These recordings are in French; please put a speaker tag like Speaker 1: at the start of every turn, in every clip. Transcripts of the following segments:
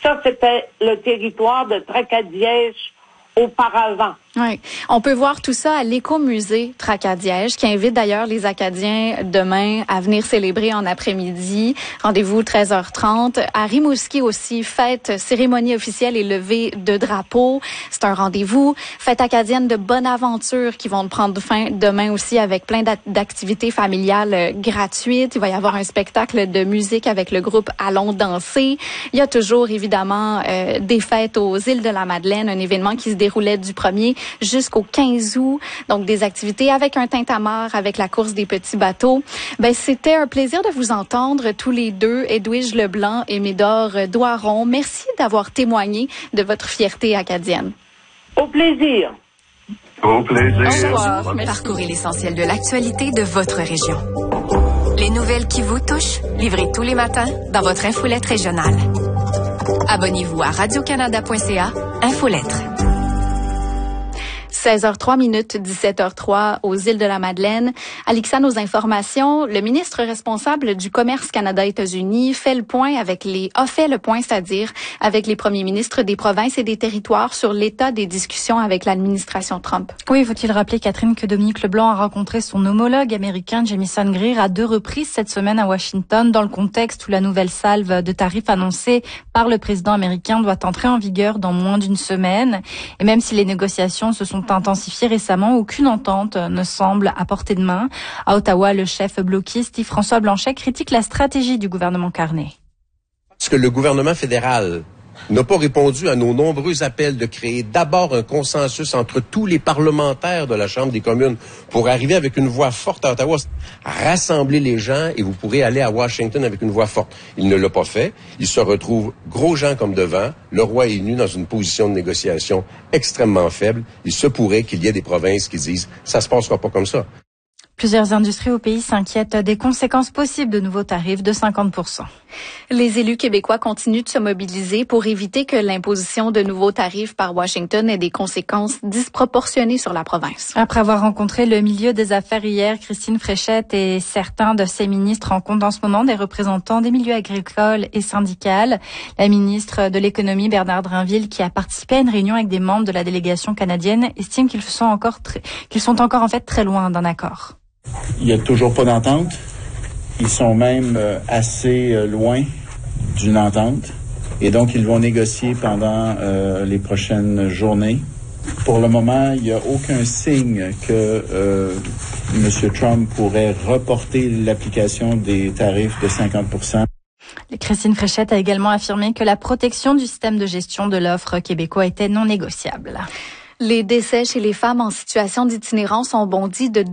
Speaker 1: Ça, c'était le territoire de Tracadie-Liège auparavant.
Speaker 2: Oui. On peut voir tout ça à l'écomusée Tracadie-Liège, qui invite d'ailleurs les Acadiens demain à venir célébrer en après-midi. Rendez-vous 13h30. À Rimouski aussi, fête, cérémonie officielle et levée de drapeau. C'est un rendez-vous. Fête acadienne de bonne aventure qui vont prendre fin demain aussi avec plein d'activités familiales gratuites. Il va y avoir un spectacle de musique avec le groupe Allons danser. Il y a toujours évidemment des fêtes aux îles de la Madeleine, un événement qui se déroulait du 1er jusqu'au 15 août. Donc, des activités avec un tintamarre, avec la course des petits bateaux. C'était un plaisir de vous entendre tous les deux, Edwige Leblanc et Médor Doiron. Merci d'avoir témoigné de votre fierté acadienne.
Speaker 1: Au plaisir.
Speaker 3: Au plaisir.
Speaker 2: Au revoir.
Speaker 4: Parcourez l'essentiel de l'actualité de votre région. Les nouvelles qui vous touchent, livrées tous les matins dans votre infolette régionale. Abonnez-vous à radiocanada.ca, Infolettre.
Speaker 2: 16h03 minutes, 17h03 aux îles de la Madeleine. Alexa, nos informations. Le ministre responsable du commerce Canada-États-Unis a fait le point, c'est-à-dire avec les premiers ministres des provinces et des territoires sur l'état des discussions avec l'administration Trump.
Speaker 5: Oui, faut-il rappeler, Catherine, que Dominique Leblanc a rencontré son homologue américain Jamieson Greer à 2 reprises cette semaine à Washington, dans le contexte où la nouvelle salve de tarifs annoncée par le président américain doit entrer en vigueur dans moins d'une semaine. Et même si les négociations se sont intensifiées récemment, aucune entente ne semble à portée de main. À Ottawa, le chef bloquiste Yves-François Blanchet critique la stratégie du gouvernement Carney.
Speaker 6: Parce que le gouvernement fédéral n'a pas répondu à nos nombreux appels de créer d'abord un consensus entre tous les parlementaires de la Chambre des communes pour arriver avec une voix forte à Ottawa, rassembler les gens et vous pourrez aller à Washington avec une voix forte. Il ne l'a pas fait. Il se retrouve gros gens comme devant. Le roi est nu dans une position de négociation extrêmement faible. Il se pourrait qu'il y ait des provinces qui disent « ça se passera pas comme ça ».
Speaker 5: Plusieurs industries au pays s'inquiètent des conséquences possibles de nouveaux tarifs de 50%.
Speaker 2: Les élus québécois continuent de se mobiliser pour éviter que l'imposition de nouveaux tarifs par Washington ait des conséquences disproportionnées sur la province.
Speaker 5: Après avoir rencontré le milieu des affaires hier, Christine Fréchette et certains de ses ministres rencontrent en ce moment des représentants des milieux agricoles et syndicales. La ministre de l'Économie, Bernard Drinville, qui a participé à une réunion avec des membres de la délégation canadienne, estime qu'ils sont encore en fait très loin d'un accord.
Speaker 7: Il n'y a toujours pas d'entente. Ils sont même assez loin d'une entente. Et donc, ils vont négocier pendant les prochaines journées. Pour le moment, il n'y a aucun signe que M. Trump pourrait reporter l'application des tarifs de 50%.
Speaker 5: Christine Fréchette a également affirmé que la protection du système de gestion de l'offre québécois était non négociable.
Speaker 2: Les décès chez les femmes en situation d'itinérance ont bondi de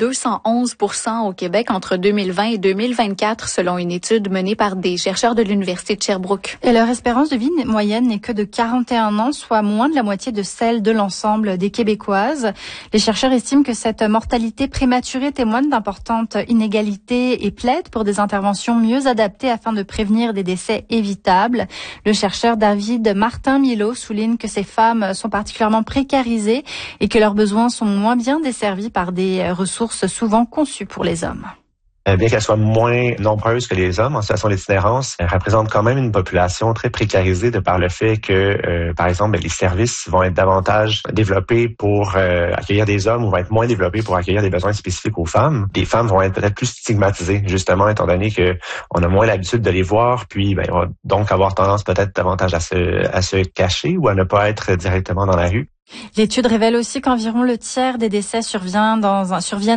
Speaker 2: 211% au Québec entre 2020 et 2024, selon une étude menée par des chercheurs de l'Université de Sherbrooke.
Speaker 5: Et leur espérance de vie moyenne n'est que de 41 ans, soit moins de la moitié de celle de l'ensemble des Québécoises. Les chercheurs estiment que cette mortalité prématurée témoigne d'importantes inégalités et plaident pour des interventions mieux adaptées afin de prévenir des décès évitables. Le chercheur David Martin-Milo souligne que ces femmes sont particulièrement précarisées et que leurs besoins sont moins bien desservis par des ressources souvent conçues pour les hommes.
Speaker 8: Bien qu'elles soient moins nombreuses que les hommes en situation d'itinérance, elles représentent quand même une population très précarisée de par le fait que, par exemple, les services vont être davantage développés pour accueillir des hommes ou vont être moins développés pour accueillir des besoins spécifiques aux femmes. Les femmes vont être peut-être plus stigmatisées, justement, étant donné que on a moins l'habitude de les voir, puis on va donc avoir tendance peut-être davantage à se cacher ou à ne pas être directement dans la rue.
Speaker 5: L'étude révèle aussi qu'environ le tiers des décès surviennent dans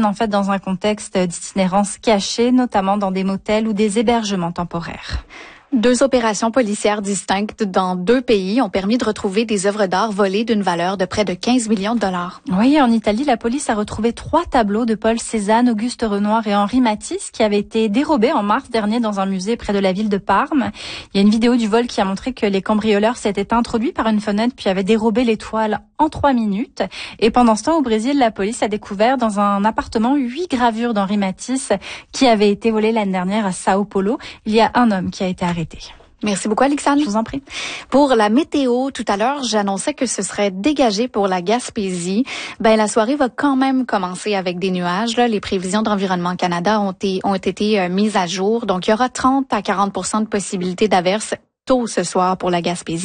Speaker 5: un contexte d'itinérance cachée, notamment dans des motels ou des hébergements temporaires.
Speaker 2: 2 opérations policières distinctes dans 2 pays ont permis de retrouver des œuvres d'art volées d'une valeur de près de 15 millions de dollars.
Speaker 5: Oui, en Italie, la police a retrouvé 3 tableaux de Paul Cézanne, Auguste Renoir et Henri Matisse qui avaient été dérobés en mars dernier dans un musée près de la ville de Parme. Il y a une vidéo du vol qui a montré que les cambrioleurs s'étaient introduits par une fenêtre puis avaient dérobé les toiles en 3 minutes. Et pendant ce temps, au Brésil, la police a découvert dans un appartement 8 gravures d'Henri Matisse qui avaient été volées l'année dernière à Sao Paulo. Il y a un homme qui a été arrêté.
Speaker 2: Merci beaucoup, Alexandre.
Speaker 5: Je vous en prie.
Speaker 2: Pour la météo, tout à l'heure, j'annonçais que ce serait dégagé pour la Gaspésie. La soirée va quand même commencer avec des nuages. Là. Les prévisions d'Environnement Canada ont été mises à jour. Donc, il y aura 30 à 40% de possibilités d'averses tôt ce soir pour la Gaspésie.